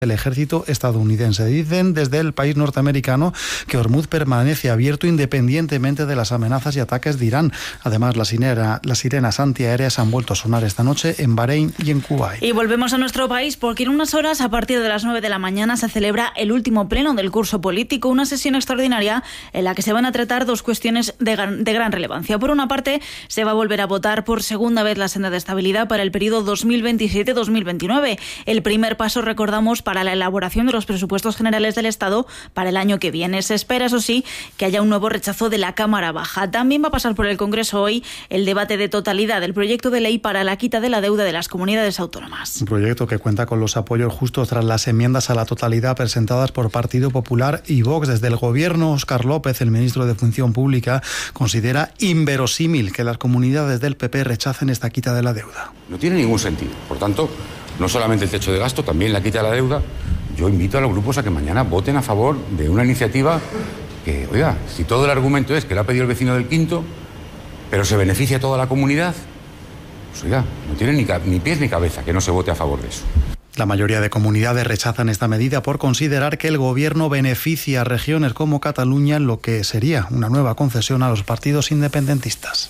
el ejército estadounidense. Dicen desde el país norteamericano que Hormuz permanece abierto independientemente de las amenazas y ataques de Irán. Además, las sirenas antiaéreas han vuelto a sonar esta noche en Bahrein y en Kuwait. Y volvemos a nuestro país porque en unas horas, a partir de las 9 de la mañana, se celebra el último pleno del curso político, una sesión extraordinaria en la que se van a tratar dos cuestiones de gran relevancia. Por una parte, se va a volver a votar por segunda vez la senda de estabilidad para el periodo 2027-2029. El primer paso, recordamos, para la elaboración de los presupuestos generales del Estado para el año que viene. Se espera, eso sí, que haya un nuevo rechazo de la Cámara Baja. También va a pasar por el Congreso hoy el debate de totalidad del proyecto de ley para la quita de la deuda de las comunidades autónomas. Un proyecto que cuenta con los apoyos justos tras las enmiendas a la totalidad presentadas por Partido Popular y Vox. Desde el Gobierno, Óscar López, el ministro de Función Pública, considera inverosímil que las comunidades del PP rechacen esta quita de la deuda. No tiene ningún sentido. Por tanto, no solamente el techo de gasto, también la quita de la deuda. Yo invito a los grupos a que mañana voten a favor de una iniciativa que, oiga, si todo el argumento es que lo ha pedido el vecino del quinto, pero se beneficia a toda la comunidad, pues oiga, no tiene ni pies ni cabeza que no se vote a favor de eso. La mayoría de comunidades rechazan esta medida por considerar que el gobierno beneficia a regiones como Cataluña, lo que sería una nueva concesión a los partidos independentistas.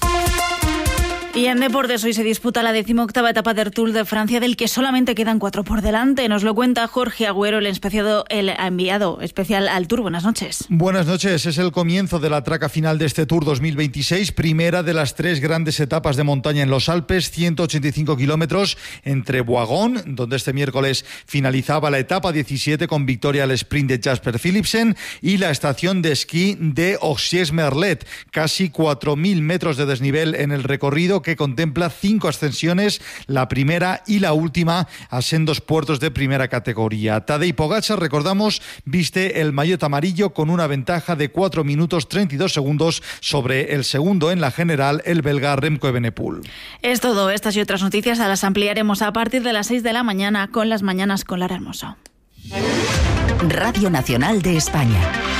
Y en deportes hoy se disputa la 18ª etapa del Tour de Francia, del que solamente quedan 4 por delante. Nos lo cuenta Jorge Agüero, el enviado especial al Tour. Buenas noches. Buenas noches. Es el comienzo de la traca final de este Tour 2026, primera de las 3 grandes etapas de montaña en los Alpes, 185 kilómetros entre Boigón, donde este miércoles finalizaba la etapa 17 con victoria al sprint de Jasper Philipsen, y la estación de esquí de Ossiers-Merlet, casi 4.000 metros de desnivel en el recorrido, que contempla 5 ascensiones, la primera y la última a sendos puertos de primera categoría. Tadej Pogačar, recordamos, viste el maillot amarillo con una ventaja de 4 minutos 32 segundos sobre el segundo en la general, el belga Remco Evenepoel. Es todo. Estas y otras noticias las ampliaremos a partir de las 6 de la mañana con Las Mañanas con Lara Hermoso. Radio Nacional de España.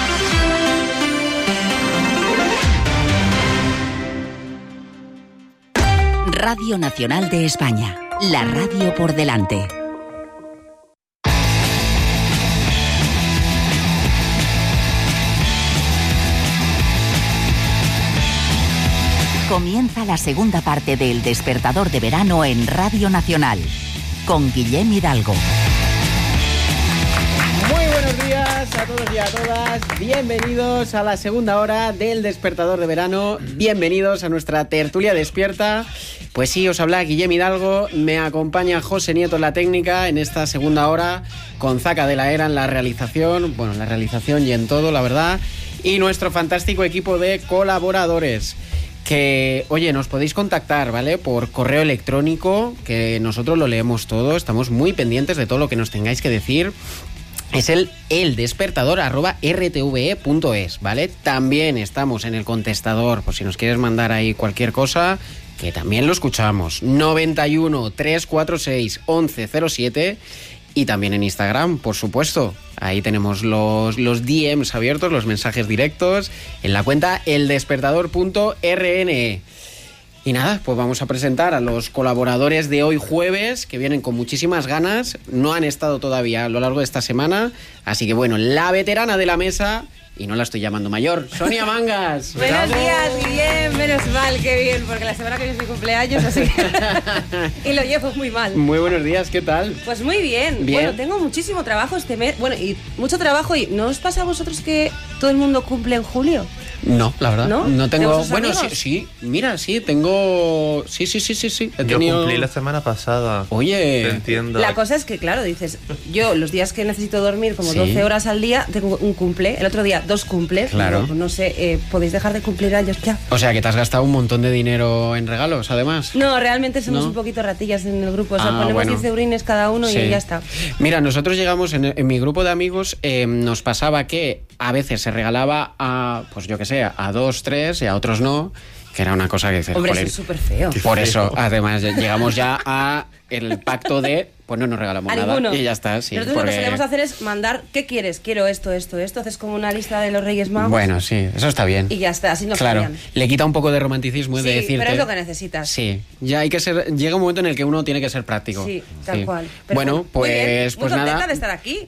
Radio Nacional de España, la radio por delante. Comienza la segunda parte de El Despertador de Verano en Radio Nacional, con Guillem Hidalgo. Muy buenos días a todos y a todas. Bienvenidos a la segunda hora del Despertador de Verano. Bienvenidos a nuestra tertulia despierta. Pues sí, os habla Guillem Hidalgo. Me acompaña José Nieto en la técnica en esta segunda hora, con Zaca de la Era en la realización. Bueno, en la realización y en todo, la verdad. Y nuestro fantástico equipo de colaboradores. Que, oye, nos podéis contactar, ¿vale? Por correo electrónico, que nosotros lo leemos todo. Estamos muy pendientes de todo lo que nos tengáis que decir. Es el despertador@rtve.es, ¿vale? También estamos en el contestador, por si nos quieres mandar ahí cualquier cosa, que también lo escuchamos. 91 346 1107. Y también en Instagram, por supuesto. Ahí tenemos los DMs abiertos, los mensajes directos, en la cuenta eldespertador.rne. Y nada, pues vamos a presentar a los colaboradores de hoy jueves, que vienen con muchísimas ganas. No han estado todavía a lo largo de esta semana. Así que bueno, la veterana de la mesa, y no la estoy llamando mayor, Sonia Mangas. Buenos días, bien, menos mal, qué bien, porque la semana que viene es mi cumpleaños, así que... y lo llevo muy mal. Muy buenos días, ¿qué tal? Pues muy bien. Bueno, tengo muchísimo trabajo este mes, bueno, y mucho trabajo, y ¿no os pasa a vosotros que todo el mundo cumple en julio? No, la verdad. No tengo. Bueno, sí. Mira, sí, tengo. Sí. Yo cumplí la semana pasada. Oye. Te entiendo. La cosa es que, claro, dices, yo los días que necesito dormir como 12 horas al día, tengo un cumple. El otro día 2 cumples. Claro. No sé, podéis dejar de cumplir años ya. O sea, que te has gastado un montón de dinero en regalos, además. No, realmente somos un poquito ratillas en el grupo. O sea, ponemos 10 eurines cada uno y ya está. Mira, nosotros llegamos en mi grupo de amigos, nos pasaba que a veces se regalaba a, pues yo que sé, a 2, 3 y a otros no, que era una cosa que dices, hombre, eso es súper feo. Por eso, además, llegamos ya a el pacto de, pues no nos regalamos nada y ya está. Sí, nosotros lo que solemos hacer es mandar, ¿qué quieres? Quiero esto. Haces como una lista de los Reyes Magos. Bueno, sí, eso está bien. Y ya está, así nos claro, fallan. Le quita un poco de romanticismo de decirte. Pero es lo que necesitas. Sí, ya hay que ser, llega un momento en el que uno tiene que ser práctico. Sí, tal cual. Pero bueno, pues muy contenta nada. de estar aquí.